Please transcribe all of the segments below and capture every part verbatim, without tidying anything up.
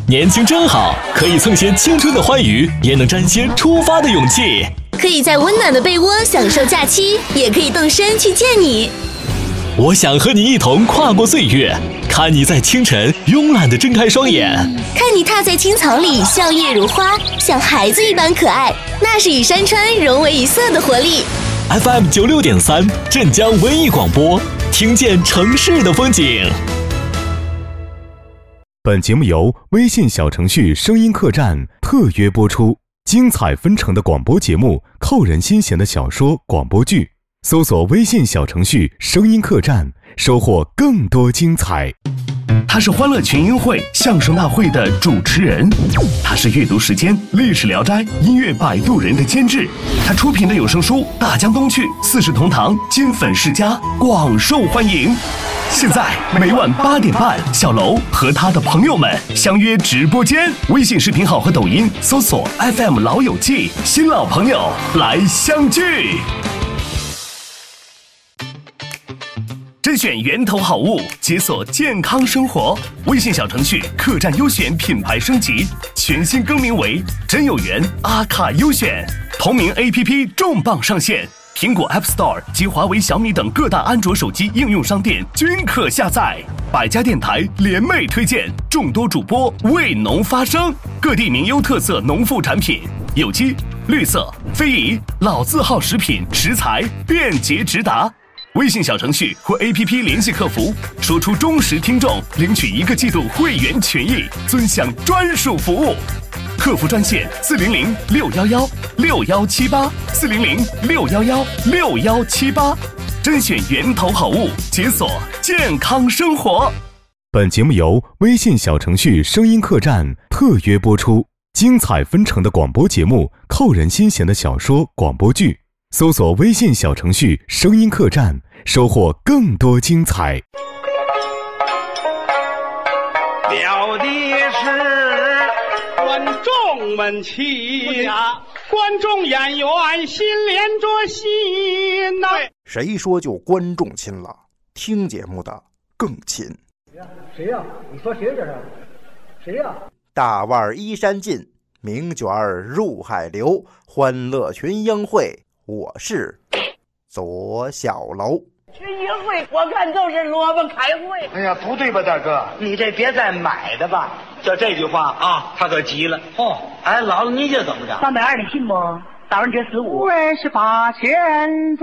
年轻真好，可以蹭些青春的欢愉，也能沾些出发的勇气。 可以在温暖的被窝享受假期，也可以动身去见你。 我想和你一同跨过岁月，看你在清晨慵懒地睁开双眼， 看你踏在青草里笑靥如花，像孩子一般可爱，那是与山川融为一色的活力。 F M 九六点三，镇江文艺广播，听见城市的风景。 本节目由微信小程序声音客栈特约播出，精彩纷呈的广播节目，扣人心弦的小说广播剧。搜索微信小程序声音客栈，收获更多精彩。 他是欢乐群英会相声大会的主持人，他是阅读时间历史聊斋音乐摆渡人的监制，他出品的有声书《大江东去》《四世同堂》《金粉世家》广受欢迎。现在每晚八点半，小楼和他的朋友们相约直播间，微信视频号和抖音搜索 F M 老友记，新老朋友来相聚。甄选源头好物，解锁健康生活。微信小程序客栈优选品牌升级，全新更名为真有缘阿卡优选。同名 A P P 重磅上线，苹果 App Store 及华为、小米等各大安卓手机应用商店均可下载。百家电台联袂推荐，众多主播为农发声，各地名优特色农副产品，有机、绿色、非遗、老字号食品食材便捷直达。微信小程序或 A P P 联系客服，说出忠实听众，领取一个季度会员权益，尊享专属服务。客服专线四零零六幺幺六幺七八四零零六幺幺六幺七八，甄选源头好物，解锁健康生活。 本节目由微信小程序声音客栈特约播出，精彩纷呈的广播节目，扣人心弦的小说广播剧。搜索微信小程序声音客栈，收获更多精彩。 了的是观众们齐呀，观众演员心连着心呐、啊。 谁说就观众亲了？听节目的更亲。 谁呀、啊？你说谁这是？谁呀、啊？ 大腕依山尽，名卷入海流，欢乐群英会。我是左小楼。 群英会我看就是萝卜开会。 哎呀，不对吧，大哥？ 你这别再买的吧。 就这句话啊，他可急了。 哦， 哎，姥姥你这怎么着？ 三百二，你信不？打完折十五。 为是把钱赚，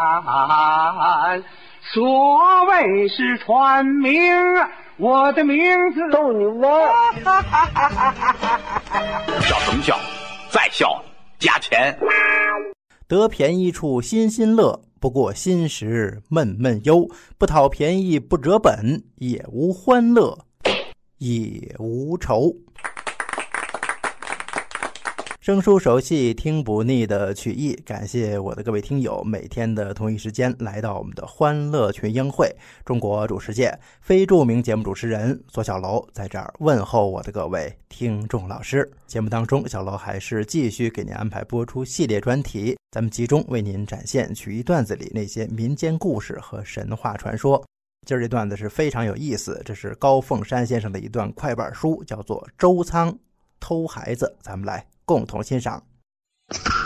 所谓是传名，我的名字逗你玩。 笑什么笑？再笑加钱。 得便宜处心心乐，不过心时闷闷忧。不讨便宜不折本，也无欢乐也无愁。生疏熟悉听不腻的曲艺，感谢我的各位听友每天的同一时间来到我们的欢乐群英会。中国主持界非著名节目主持人左小楼在这儿问候我的各位听众老师。节目当中，小楼还是继续给您安排播出系列专题，咱们集中为您展现曲艺段子里那些民间故事和神话传说。今儿这段子是非常有意思，这是高凤山先生的一段快板书，叫做《周仓偷孩子》，咱们来共同欣赏。